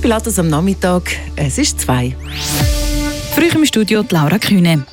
Pilatus am Nachmittag. Es ist 2. Früh im Studio die Laura Kühne.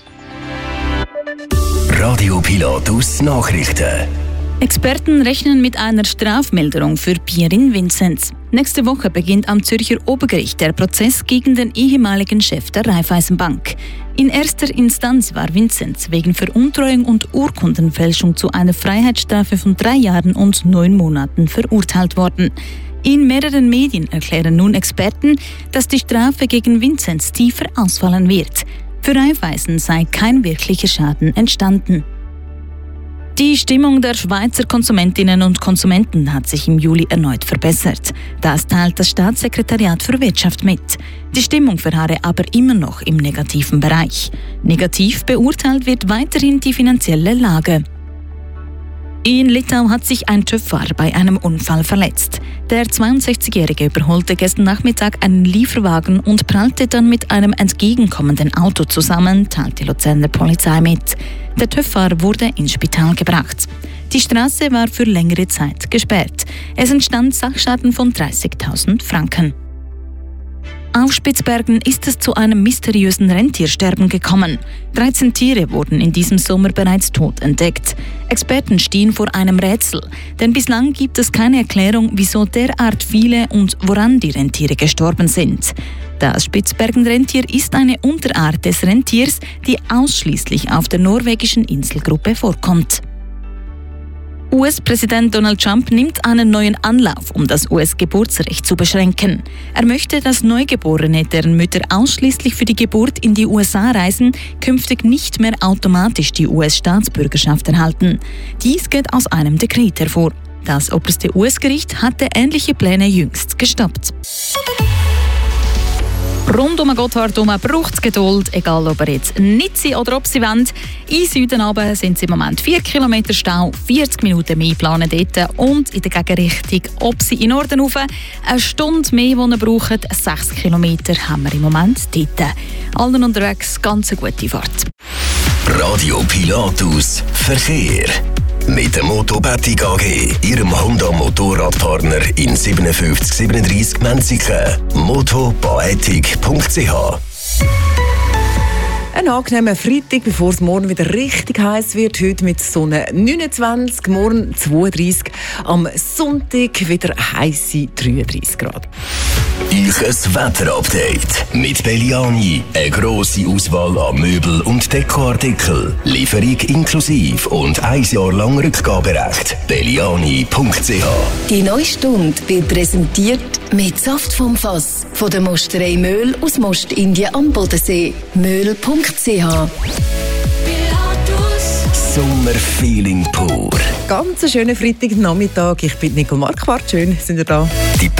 Radio Pilatus Nachrichten. Experten rechnen mit einer Strafmilderung für Pierin Vinzenz. Nächste Woche beginnt am Zürcher Obergericht der Prozess gegen den ehemaligen Chef der Raiffeisenbank. In erster Instanz war Vinzenz wegen Veruntreuung und Urkundenfälschung zu einer Freiheitsstrafe von 3 Jahren und 9 Monaten verurteilt worden. In mehreren Medien erklären nun Experten, dass die Strafe gegen Vinzenz tiefer ausfallen wird. Für Raiffeisen sei kein wirklicher Schaden entstanden. Die Stimmung der Schweizer Konsumentinnen und Konsumenten hat sich im Juli erneut verbessert. Das teilt das Staatssekretariat für Wirtschaft mit. Die Stimmung verharre aber immer noch im negativen Bereich. Negativ beurteilt wird weiterhin die finanzielle Lage. In Litau hat sich ein TÜV-Fahrer bei einem Unfall verletzt. Der 62-Jährige überholte gestern Nachmittag einen Lieferwagen und prallte dann mit einem entgegenkommenden Auto zusammen, teilt die Luzerner Polizei mit. Der TÜV-Fahrer wurde ins Spital gebracht. Die Straße war für längere Zeit gesperrt. Es entstand Sachschaden von 30.000 Franken. Auf Spitzbergen ist es zu einem mysteriösen Rentiersterben gekommen. 13 Tiere wurden in diesem Sommer bereits tot entdeckt. Experten stehen vor einem Rätsel, denn bislang gibt es keine Erklärung, wieso derart viele und woran die Rentiere gestorben sind. Das Spitzbergenrentier ist eine Unterart des Rentiers, die ausschließlich auf der norwegischen Inselgruppe vorkommt. US-Präsident Donald Trump nimmt einen neuen Anlauf, um das US-Geburtsrecht zu beschränken. Er möchte, dass Neugeborene, deren Mütter ausschließlich für die Geburt in die USA reisen, künftig nicht mehr automatisch die US-Staatsbürgerschaft erhalten. Dies geht aus einem Dekret hervor. Das oberste US-Gericht hatte ähnliche Pläne jüngst gestoppt. Rund um den Gotthard braucht es Geduld, egal ob er jetzt nicht sie oder ob sie wollen. In Süden runter sind es im Moment 4 Kilometer Stau, 40 Minuten mehr planen dort und in der Gegenrichtung, ob sie in Norden rauf, 1 Stunde mehr, die ihr braucht, 6 Kilometer haben wir im Moment dort. Allen unterwegs ganz eine gute Fahrt. Radio Pilatus Verkehr. Mit der Motobatik AG, Ihrem Honda-Motorradpartner in 5737 Menziken. motobaetik.ch. Ein angenehmer Freitag, bevor es morgen wieder richtig heiß wird. Heute mit Sonne 29, morgen 32, am Sonntag wieder heisse 33 Grad. Euch Wetterupdate mit Belliani. Eine grosse Auswahl an Möbel- und Dekoartikel. Lieferung inklusive und 1 Jahr lang Rückgaberecht. Belliani.ch. Die neue Stunde wird präsentiert mit Saft vom Fass von der Mosterei Möhl aus Mostindien am Bodensee. Möhl.ch. Sommerfeeling pur. Ganz einen schönen Freitagnachmittag. Ich bin Nicole Marquardt. Schön, sind ihr da. Die